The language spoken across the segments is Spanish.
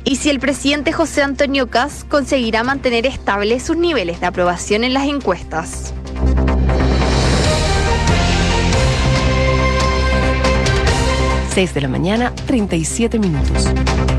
Y si el presidente José Antonio Kast conseguirá mantener estables sus niveles de aprobación en las encuestas. Seis de la mañana, 37 minutos.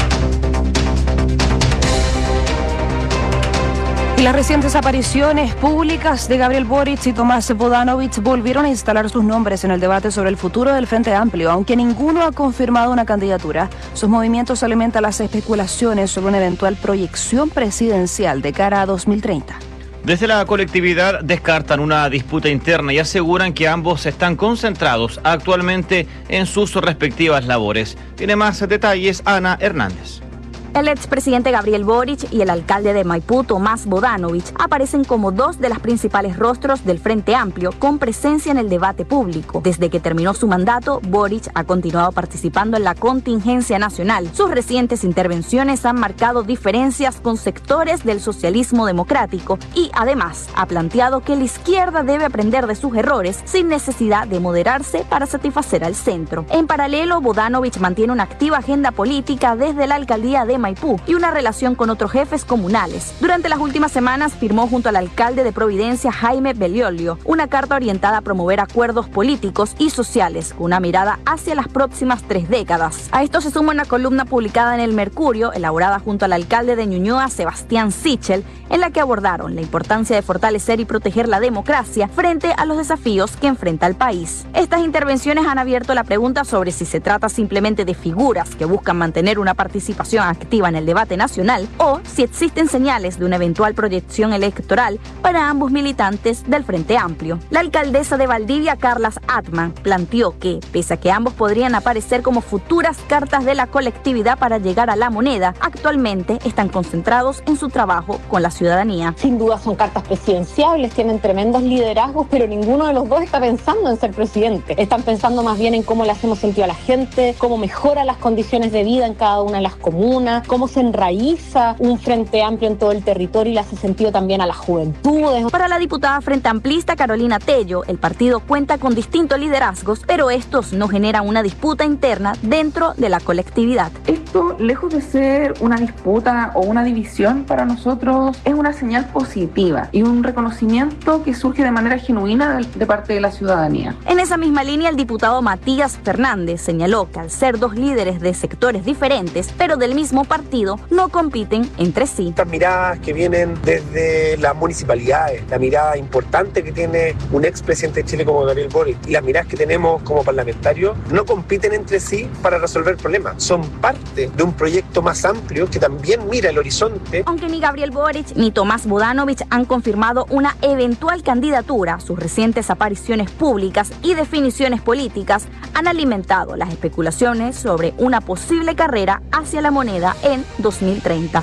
Y las recientes apariciones públicas de Gabriel Boric y Tomás Bodanovich volvieron a instalar sus nombres en el debate sobre el futuro del Frente Amplio. Aunque ninguno ha confirmado una candidatura, sus movimientos alimentan las especulaciones sobre una eventual proyección presidencial de cara a 2030. Desde la colectividad descartan una disputa interna y aseguran que ambos están concentrados actualmente en sus respectivas labores. Tiene más detalles Ana Hernández. El expresidente Gabriel Boric y el alcalde de Maipú, Tomás Bodanovich, aparecen como dos de los principales rostros del Frente Amplio con presencia en el debate público. Desde que terminó su mandato, Boric ha continuado participando en la contingencia nacional. Sus recientes intervenciones han marcado diferencias con sectores del socialismo democrático y, además, ha planteado que la izquierda debe aprender de sus errores sin necesidad de moderarse para satisfacer al centro. En paralelo, Bodanovich mantiene una activa agenda política desde la alcaldía de Maipú y una relación con otros jefes comunales. Durante las últimas semanas firmó junto al alcalde de Providencia, Jaime Belliolio, una carta orientada a promover acuerdos políticos y sociales con una mirada hacia las próximas 3 décadas. A esto se suma una columna publicada en El Mercurio, elaborada junto al alcalde de Ñuñoa, Sebastián Sichel, en la que abordaron la importancia de fortalecer y proteger la democracia frente a los desafíos que enfrenta el país. Estas intervenciones han abierto la pregunta sobre si se trata simplemente de figuras que buscan mantener una participación activa en el debate nacional o si existen señales de una eventual proyección electoral para ambos militantes del Frente Amplio. La alcaldesa de Valdivia, Carla Atman, planteó que, pese a que ambos podrían aparecer como futuras cartas de la colectividad para llegar a la moneda, actualmente están concentrados en su trabajo con la ciudadanía. Sin duda son cartas presidenciables, tienen tremendos liderazgos, pero ninguno de los dos está pensando en ser presidente. Están pensando más bien en cómo le hacemos sentido a la gente, cómo mejora las condiciones de vida en cada una de las comunas, cómo se enraiza un Frente Amplio en todo el territorio y le hace sentido también a las juventudes. Para la diputada frente amplista Carolina Tello, el partido cuenta con distintos liderazgos, pero estos no generan una disputa interna dentro de la colectividad. Esto, lejos de ser una disputa o una división, para nosotros es una señal positiva y un reconocimiento que surge de manera genuina de parte de la ciudadanía. En esa misma línea, el diputado Matías Fernández señaló que al ser dos líderes de sectores diferentes, pero del mismo partido, no compiten entre sí. Estas miradas que vienen desde las municipalidades, la mirada importante que tiene un expresidente de Chile como Gabriel Boric y las miradas que tenemos como parlamentarios, no compiten entre sí para resolver problemas. Son parte de un proyecto más amplio que también mira el horizonte. Aunque ni Gabriel Boric ni Tomás Bodanovich han confirmado una eventual candidatura, sus recientes apariciones públicas y definiciones políticas han alimentado las especulaciones sobre una posible carrera hacia la moneda en 2030.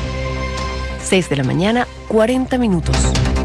6 de la mañana, 40 minutos.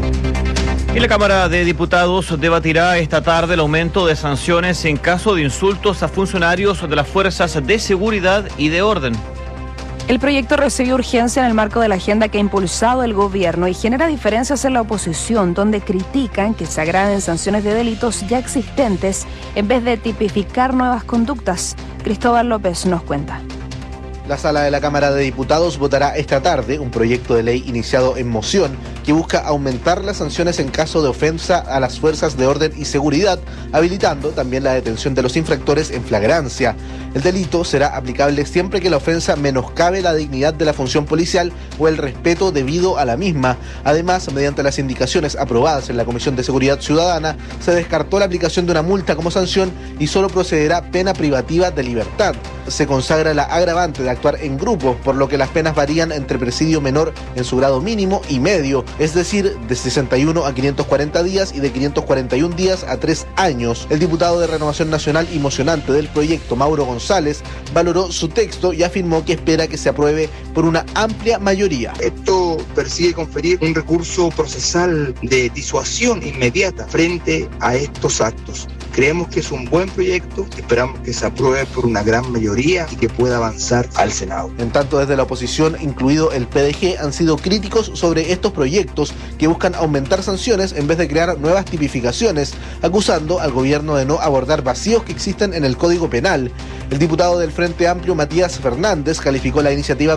Y la Cámara de Diputados debatirá esta tarde el aumento de sanciones en caso de insultos a funcionarios de las fuerzas de seguridad y de orden. El proyecto recibió urgencia en el marco de la agenda que ha impulsado el gobierno y genera diferencias en la oposición, donde critican que se agraven sanciones de delitos ya existentes en vez de tipificar nuevas conductas. Cristóbal López nos cuenta. La sala de la Cámara de Diputados votará esta tarde un proyecto de ley iniciado en moción que busca aumentar las sanciones en caso de ofensa a las fuerzas de orden y seguridad, habilitando también la detención de los infractores en flagrancia. El delito será aplicable siempre que la ofensa menoscabe la dignidad de la función policial o el respeto debido a la misma. Además, mediante las indicaciones aprobadas en la Comisión de Seguridad Ciudadana, se descartó la aplicación de una multa como sanción y solo procederá pena privativa de libertad. Se consagra la agravante de actuar en grupos, por lo que las penas varían entre presidio menor en su grado mínimo y medio, es decir, de 61 a 540 días y de 541 días a 3 años. El diputado de Renovación Nacional y mocionante del proyecto, Mauro González, valoró su texto y afirmó que espera que se apruebe por una amplia mayoría. Esto persigue conferir un recurso procesal de disuasión inmediata frente a estos actos. Creemos que es un buen proyecto, esperamos que se apruebe por una gran mayoría y que pueda avanzar al Senado. En tanto, desde la oposición, incluido el PDG, han sido críticos sobre estos proyectos que buscan aumentar sanciones en vez de crear nuevas tipificaciones, acusando al gobierno de no abordar vacíos que existen en el Código Penal. El diputado del Frente Amplio, Matías Fernández, calificó la iniciativa